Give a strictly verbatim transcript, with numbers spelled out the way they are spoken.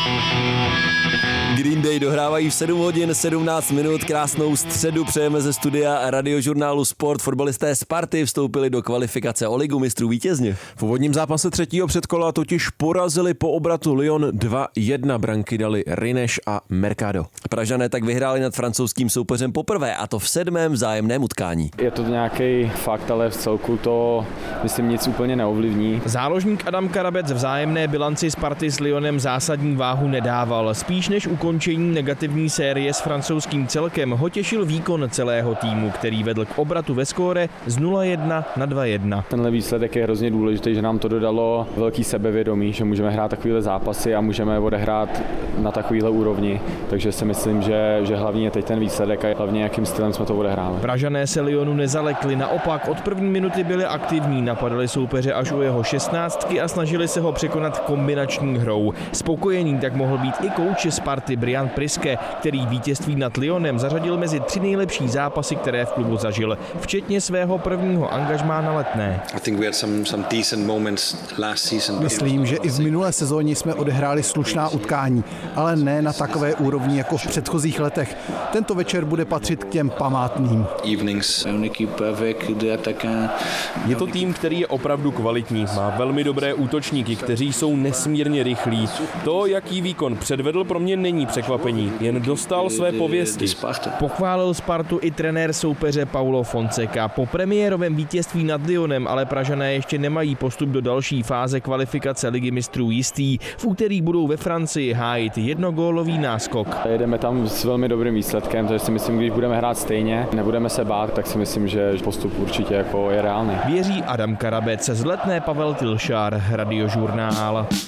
Green Day dohrávají v sedm hodin sedmnáct minut, krásnou středu přejeme ze studia Radiožurnálu Sport. Fotbalisté Sparty vstoupili do kvalifikace o ligu mistrů vítězně. V úvodním zápase třetího předkola totiž porazili po obratu Lyon dva jedna, branky dali Rineš a Mercado. Pražané tak vyhráli nad francouzským soupeřem poprvé, a to v sedmém vzájemném utkání. Je to nějaký fakt, ale v celku to myslím nic úplně neovlivní. Záložník Adam Karabec vzájemné bilanci Sparty s Lyonem zásadní váhu nedával. Spíš než ukončení negativní série s francouzským celkem ho těšil výkon celého týmu, který vedl k obratu ve skóre z nula jedna na dva jedna. Tenhle výsledek je hrozně důležitý, že nám to dodalo velký sebevědomí, že můžeme hrát takovýhle zápasy a můžeme odehrát na takovýhle úrovni. Takže si myslím, že, že hlavně je teď ten výsledek a hlavně jakým stylem jsme to odehráli. Pražané se Lyonu nezalekli, naopak od první minuty byli aktivní, napadali soupeře až u jeho šestnáctky a snažili se ho překonat kombinační hrou. Spokojený tak mohl být i kouč Sparty Brian Priske, který vítězství nad Lyonem zařadil mezi tři nejlepší zápasy, které v klubu zažil, včetně svého prvního angažmá na Letné. Myslím, že i v minulé sezóně jsme odehráli slušná utkání, ale ne na takové úrovni jako v předchozích letech. Tento večer bude patřit k těm památným. Je to tým, který je opravdu kvalitní, má velmi dobré útočníky, kteří jsou nesmírně rychlí. To, jaký výkon předvedl, pro mě není překvapení, jen dostal své pověsti. Pochválil Spartu i trenér soupeře Paulo Fonseca. Po premiérovém vítězství nad Lyonem ale Pražané ještě nemají postup do další fáze kvalifikace ligy mistrů jistý. V úterý budou ve Francii hájit jednogólový náskok. Jedeme tam s velmi dobrým výsledkem, takže si myslím, když budeme hrát stejně, nebudeme se bát, tak si myslím, že postup určitě jako je reálný. Věří Adam Karabec, z Letné Pavel Tilšár, Radiožurnál.